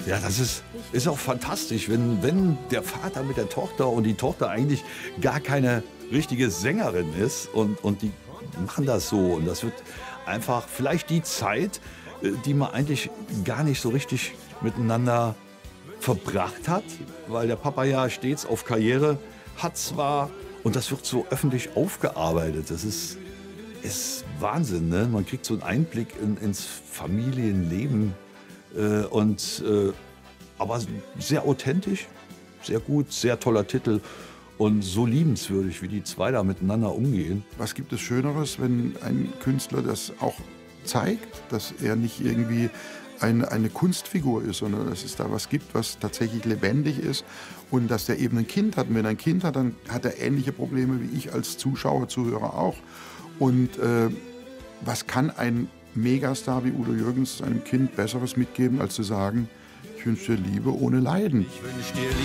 Ja, ist auch fantastisch, wenn der Vater mit der Tochter und die Tochter eigentlich gar keine richtige Sängerin ist und die machen das so. Und das wird einfach vielleicht die Zeit, die man eigentlich gar nicht so richtig miteinander verbracht hat, weil der Papa ja stets auf Karriere hat zwar und das wird so öffentlich aufgearbeitet. Ist Wahnsinn, ne? Man kriegt so einen Einblick ins Familienleben aber sehr authentisch, sehr gut, sehr toller Titel und so liebenswürdig, wie die zwei da miteinander umgehen. Was gibt es Schöneres, wenn ein Künstler das auch zeigt, dass er nicht irgendwie eine Kunstfigur ist, sondern dass es da was gibt, was tatsächlich lebendig ist und dass der eben ein Kind hat. Und wenn er ein Kind hat, dann hat er ähnliche Probleme wie ich als Zuschauer, Zuhörer auch. Und was kann ein Megastar wie Udo Jürgens seinem Kind Besseres mitgeben, als zu sagen, ich wünsche dir Liebe ohne Leiden. Ich wünsch dir